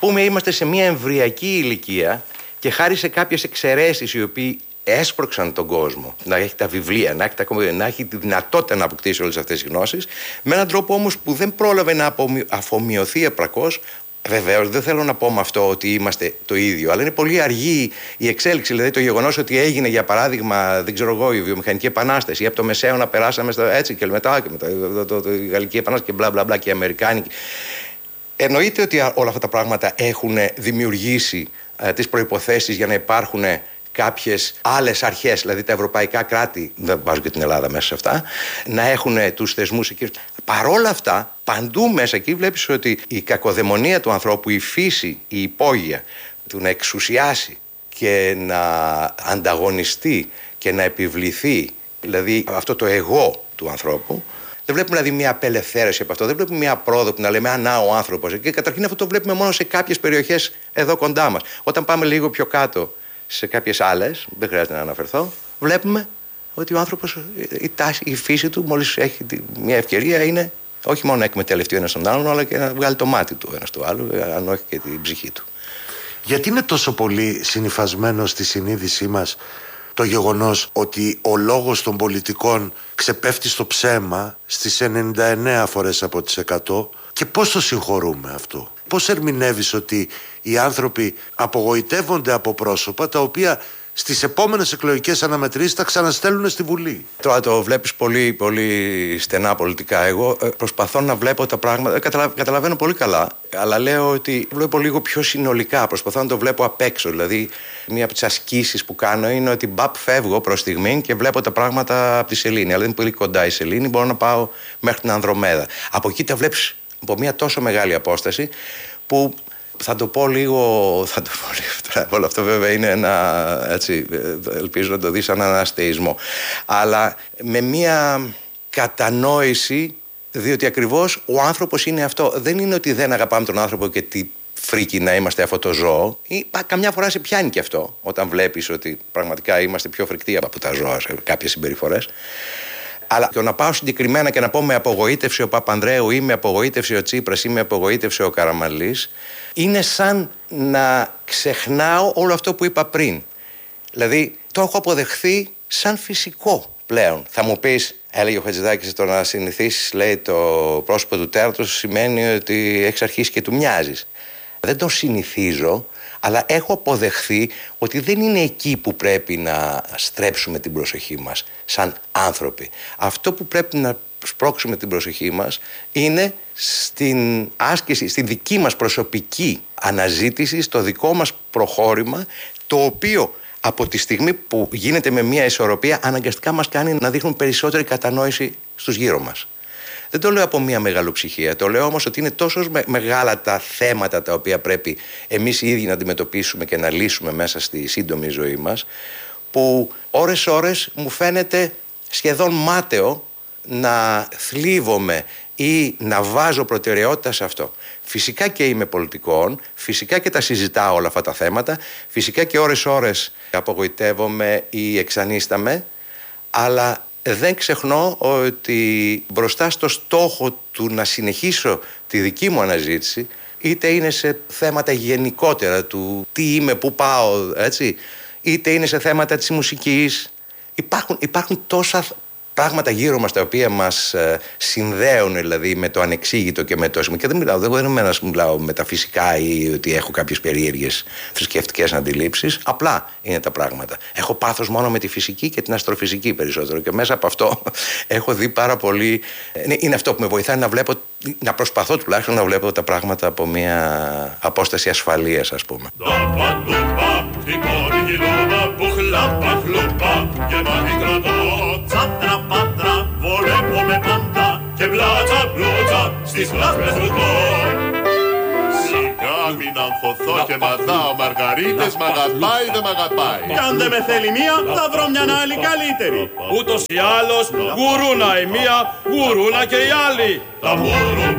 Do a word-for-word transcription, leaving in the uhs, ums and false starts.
πούμε είμαστε σε μια εμβρυακή ηλικία και χάρη σε κάποιες εξαιρέσεις οι οποίοι έσπρωξαν τον κόσμο να έχει τα βιβλία, να έχει, τα, να έχει τη δυνατότητα να αποκτήσει όλες αυτές τις γνώσεις, με έναν τρόπο όμως που δεν πρόλαβε να αφομοιωθεί επρακώς. Βεβαίως δεν θέλω να πω με αυτό ότι είμαστε το ίδιο, αλλά είναι πολύ αργή η εξέλιξη. Δηλαδή το γεγονός ότι έγινε, για παράδειγμα, δεν ξέρω εγώ, η βιομηχανική επανάσταση, ή από το Μεσαίωνα περάσαμε στο, έτσι και μετά, και μετά το, το, το, η Γαλλική επανάσταση και μπλα μπλα μπλα και η Αμερικάνικη. Εννοείται ότι όλα αυτά τα πράγματα έχουν δημιουργήσει ε, τις προϋποθέσεις για να υπάρχουν κάποιες άλλες αρχές, δηλαδή τα ευρωπαϊκά κράτη, δεν βάζω και την Ελλάδα μέσα σε αυτά, να έχουν τους θεσμούς εκεί. Παρόλα αυτά, παντού μέσα εκεί βλέπεις ότι η κακοδαιμονία του ανθρώπου, η φύση, η υπόγεια του να εξουσιάσει και να ανταγωνιστεί και να επιβληθεί, δηλαδή αυτό το εγώ του ανθρώπου, δεν βλέπουμε δηλαδή μια απελευθέρωση από αυτό, δεν βλέπουμε μια πρόοδο που να λέμε «Α, να ο άνθρωπος». Και καταρχήν αυτό το βλέπουμε μόνο σε κάποιες περιοχές εδώ κοντά μας. Όταν πάμε λίγο πιο κάτω, σε κάποιες άλλες, δεν χρειάζεται να αναφερθώ, βλέπουμε ότι ο άνθρωπος, η, τάση, η φύση του, μόλις έχει μια ευκαιρία, είναι όχι μόνο να εκμεταλλευτεί ο ένας τον άλλον, αλλά και να βγάλει το μάτι του ένας του άλλου, αν όχι και την ψυχή του. Γιατί είναι τόσο πολύ συνυφασμένο στη συνείδησή μας το γεγονός ότι ο λόγος των πολιτικών ξεπέφτει στο ψέμα στις ενενήντα εννέα φορές από τις εκατό, και πώς το συγχωρούμε αυτό? Πώς ερμηνεύεις ότι οι άνθρωποι απογοητεύονται από πρόσωπα τα οποία στις επόμενες εκλογικές αναμετρήσεις τα ξαναστέλνουν στη Βουλή? Τώρα το βλέπεις πολύ, πολύ στενά πολιτικά. Εγώ προσπαθώ να βλέπω τα πράγματα, καταλα... καταλαβαίνω πολύ καλά, αλλά λέω ότι βλέπω λίγο πιο συνολικά, προσπαθώ να το βλέπω απ' έξω. Δηλαδή μία από τις ασκήσεις που κάνω είναι ότι μπαπ φεύγω προς στιγμή και βλέπω τα πράγματα από τη σελήνη, αλλά δεν είναι πολύ κοντά η σελήνη, μπορώ να πάω μέχρι την Ανδρομέδα. Από εκεί τα βλέπεις από μια τόσο μεγάλη απόσταση που θα το πω λίγο, θα το πω λίγο, όλο αυτό βέβαια είναι ένα, έτσι, ελπίζω να το δεις σαν έναν αστεϊσμό, αλλά με μια κατανόηση, διότι ακριβώς ο άνθρωπος είναι αυτό. Δεν είναι ότι δεν αγαπάμε τον άνθρωπο και τι φρίκι να είμαστε αυτό το ζώο, ή καμιά φορά σε πιάνει και αυτό, όταν βλέπεις ότι πραγματικά είμαστε πιο φρικτοί από τα ζώα σε κάποιες συμπεριφορές. Αλλά το να πάω συγκεκριμένα και να πω με απογοήτευση ο Παπανδρέου ή με απογοήτευση ο Τσίπρας ή με απογοήτευση ο Καραμανλής, είναι σαν να ξεχνάω όλο αυτό που είπα πριν. Δηλαδή το έχω αποδεχθεί σαν φυσικό πλέον. Θα μου πεις, έλεγε ο Χατζηδάκης, το να συνηθίσεις, λέει, το πρόσωπο του τέρατος σημαίνει ότι έχεις αρχίσει και του μοιάζεις. Δεν το συνηθίζω, αλλά έχω αποδεχθεί ότι δεν είναι εκεί που πρέπει να στρέψουμε την προσοχή μας σαν άνθρωποι. Αυτό που πρέπει να σπρώξουμε την προσοχή μας είναι στην άσκηση, στην δική μας προσωπική αναζήτηση, στο δικό μας προχώρημα, το οποίο από τη στιγμή που γίνεται με μια ισορροπία αναγκαστικά μας κάνει να δείχνουν περισσότερη κατανόηση στους γύρω μας. Δεν το λέω από μια μεγαλοψυχία, το λέω όμως ότι είναι τόσο μεγάλα τα θέματα τα οποία πρέπει εμείς οι ίδιοι να αντιμετωπίσουμε και να λύσουμε μέσα στη σύντομη ζωή μας, που ώρες-ώρες μου φαίνεται σχεδόν μάταιο να θλίβομαι ή να βάζω προτεραιότητα σε αυτό. Φυσικά και είμαι πολιτικών, φυσικά και τα συζητάω όλα αυτά τα θέματα, φυσικά και ώρες-ώρες απογοητεύομαι ή εξανίσταμαι, αλλά δεν ξεχνώ ότι μπροστά στο στόχο του να συνεχίσω τη δική μου αναζήτηση, είτε είναι σε θέματα γενικότερα του τι είμαι, πού πάω, έτσι, είτε είναι σε θέματα της μουσικής, υπάρχουν, υπάρχουν τόσα πράγματα γύρω μας τα οποία μας ε, συνδέουν, δηλαδή, με το ανεξήγητο και με το... Και δεν μιλάω, δεν είμαι ένας που μιλάω μεταφυσικά ή ότι έχω κάποιες περίεργες θρησκευτικές αντιλήψεις. Απλά είναι τα πράγματα. Έχω πάθος μόνο με τη φυσική και την αστροφυσική περισσότερο, και μέσα από αυτό έχω δει πάρα πολύ... Είναι αυτό που με βοηθάει να βλέπω, να προσπαθώ τουλάχιστον να βλέπω τα πράγματα από μια απόσταση ασφαλείας, ας πούμε. Σιγά μην αγχωθώ και να δάω μαργαρίτες, μ' αγαπάει δεν μ' αγαπάει. Κι αν δεν με θέλει μία, θα βρω μια άλλη καλύτερη. Ούτως ή άλλως, γουρούνα η μία, γουρούνα και η άλλη. Τα μουρου